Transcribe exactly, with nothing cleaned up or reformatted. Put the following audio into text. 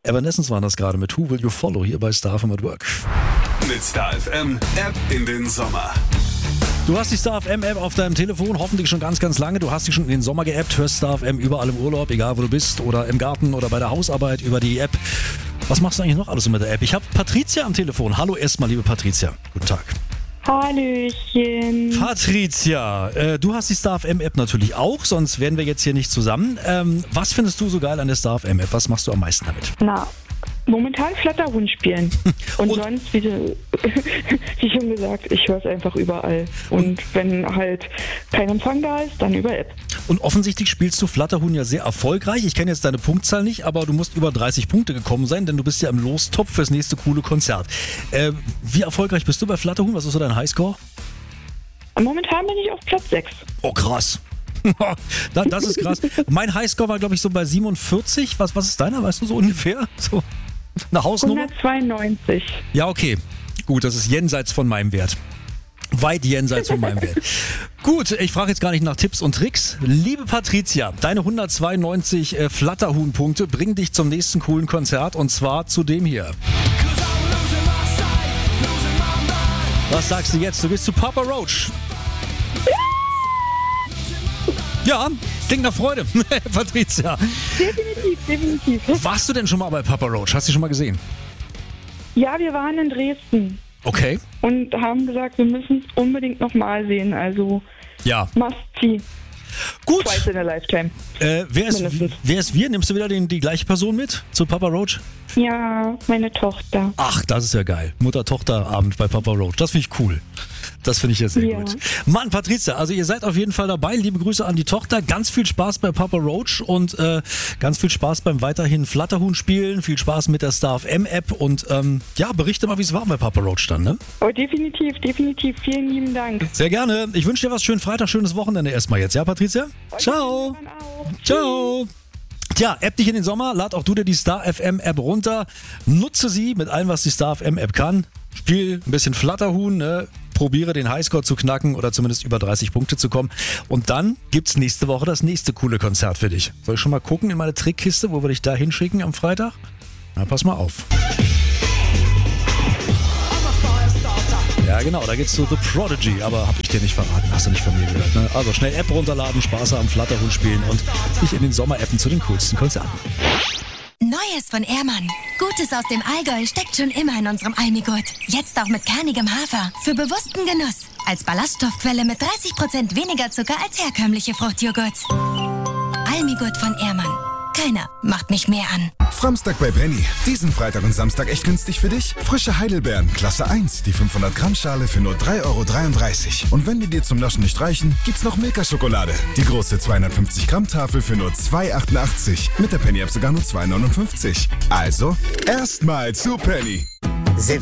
Evanescence waren das gerade mit Who Will You Follow hier bei Star F M at Work. Mit Star F M App in den Sommer. Du hast die Star F M App auf deinem Telefon, hoffentlich schon ganz, ganz lange. Du hast die schon in den Sommer geappt, hörst Star F M überall im Urlaub, egal wo du bist oder im Garten oder bei der Hausarbeit über die App. Was machst du eigentlich noch alles mit der App? Ich habe Patricia am Telefon. Hallo erstmal, liebe Patricia. Guten Tag. Hallöchen. Patricia, äh, du hast die Star F M App natürlich auch, sonst wären wir jetzt hier nicht zusammen. Ähm, was findest du so geil an der Star F M App? Was machst du am meisten damit? Na, momentan Flatterhund spielen. Und, Und- sonst, wie, du- wie schon gesagt, ich höre es einfach überall. Und wenn halt kein Empfang da ist, dann über App. Und offensichtlich spielst du Flatterhuhn ja sehr erfolgreich. Ich kenne jetzt deine Punktzahl nicht, aber du musst über dreißig Punkte gekommen sein, denn du bist ja im Lostopf fürs nächste coole Konzert. Äh, wie erfolgreich bist du bei Flatterhuhn? Was ist so dein Highscore? Und momentan bin ich auf Platz sechs. Oh, krass. das, das ist krass. Mein Highscore war, glaube ich, so bei siebenundvierzig. Was, was ist deiner? Weißt du so ungefähr? So eine Hausnummer? hundertzweiundneunzig. Ja, okay. Gut, das ist jenseits von meinem Wert. Weit jenseits von meinem Wert. Gut, ich frage jetzt gar nicht nach Tipps und Tricks. Liebe Patricia, deine hundertzweiundneunzig äh, Flatterhuhn-Punkte bringen dich zum nächsten coolen Konzert und zwar zu dem hier. Was sagst du jetzt? Du gehst zu Papa Roach. Ja, klingt nach Freude, Patricia. Definitiv, definitiv. Warst du denn schon mal bei Papa Roach? Hast du die schon mal gesehen? Ja, wir waren in Dresden Okay. und haben gesagt, wir müssen es unbedingt nochmal sehen. Also Ja. must see. Gut. Twice in a lifetime. Äh, wer, ist, Mindestens. wer ist wir? Nimmst du wieder den, die gleiche Person mit zu Papa Roach? Ja, meine Tochter. Ach, das ist ja geil. Mutter-Tochter-Abend bei Papa Roach. Das finde ich cool. Das finde ich ja sehr Ja. gut. Mann, Patricia, also ihr seid auf jeden Fall dabei. Liebe Grüße an die Tochter. Ganz viel Spaß bei Papa Roach und äh, ganz viel Spaß beim weiterhin Flatterhuhn spielen. Viel Spaß mit der Star F M App und ähm, ja, berichte mal, wie es war bei Papa Roach dann, ne? Oh, definitiv, definitiv. Vielen lieben Dank. Sehr gerne. Ich wünsche dir was. Schönen Freitag, schönes Wochenende erstmal jetzt. Ja, Patricia? Ciao. Dann auch. Ciao. Tja, App dich in den Sommer, lad auch du dir die Star F M App runter, nutze sie mit allem, was die Star F M App kann, spiel ein bisschen Flatterhuhn, ne? Probiere den Highscore zu knacken oder zumindest über dreißig Punkte zu kommen und dann gibt's nächste Woche das nächste coole Konzert für dich. Soll ich schon mal gucken in meine Trickkiste, wo wir dich da hinschicken am Freitag? Na, pass mal auf. Ja genau, da geht's zu The Prodigy, aber hab ich dir nicht verraten, hast du nicht von mir gehört. Ne? Also schnell App runterladen, Spaß am Flatterhuhn spielen und dich in den Sommer-Appen zu den coolsten Konzerten. Neues von Ehrmann. Gutes aus dem Allgäu steckt schon immer in unserem Almigurt. Jetzt auch mit kernigem Hafer. Für bewussten Genuss. Als Ballaststoffquelle mit dreißig Prozent weniger Zucker als herkömmliche Fruchtjoghurt. Almigurt von Ehrmann. Keiner macht mich mehr an. Framstag bei Penny. Diesen Freitag und Samstag echt günstig für dich? Frische Heidelbeeren, Klasse eins, die fünfhundert Gramm Schale für nur drei Euro dreiunddreißig. Und wenn die dir zum Naschen nicht reichen, gibt's noch Milka-Schokolade. Die große zweihundertfünfzig Gramm Tafel für nur zwei Euro achtundachtzig. Mit der Penny-App sogar nur zwei Euro neunundfünfzig. Also, erstmal zu Penny.